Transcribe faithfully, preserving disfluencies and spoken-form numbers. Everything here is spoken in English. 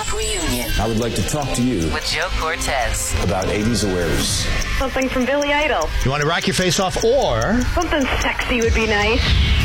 Rock Reunion. I would like to talk to you with Joe Cortez about eighties awareness. Something from Billy Idol. You want to rock your face off or... Something sexy would be nice.